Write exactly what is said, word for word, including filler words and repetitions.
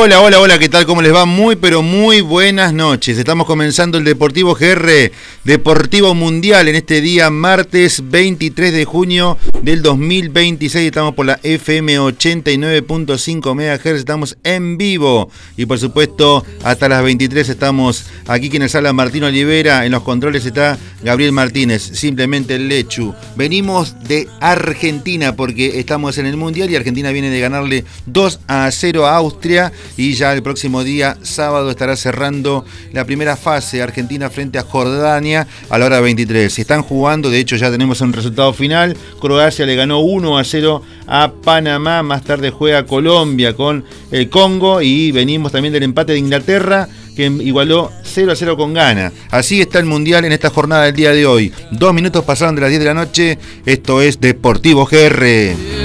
Hola, hola, hola, ¿qué tal? ¿Cómo les va? Muy, pero muy buenas noches. Estamos comenzando el Deportivo G R, Deportivo Mundial, en este día martes veintitrés de junio del dos mil veintiséis. Estamos por la F M ochenta y nueve punto cinco megahertz, estamos en vivo. Y por supuesto, hasta las veintitrés estamos aquí, quienes habla Martín Olivera. En los controles está Gabriel Martínez, simplemente el Lechu. Venimos de Argentina porque estamos en el Mundial y Argentina viene de ganarle dos a cero a Austria. Y ya el próximo día, sábado, estará cerrando la primera fase, Argentina frente a Jordania a la hora veintitrés. Se están jugando, de hecho ya tenemos un resultado final. Croacia le ganó uno a cero a Panamá, más tarde juega Colombia con el Congo y venimos también del empate de Inglaterra, que igualó cero a cero con Ghana. Así está el Mundial en esta jornada del día de hoy. Dos minutos pasaron de las diez de la noche, esto es Deportivo G R.